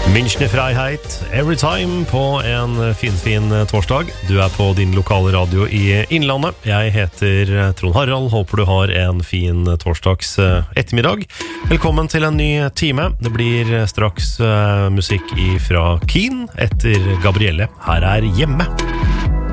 Münchner Freiheit, Every Time på en fin torsdag. Du på din lokale radio i Innlandet. Jeg heter Trond Harald, håper du har en fin torsdags ettermiddag. Velkommen til en ny time. Det blir straks musikk fra Keen etter Gabrielle. Her Hjemme.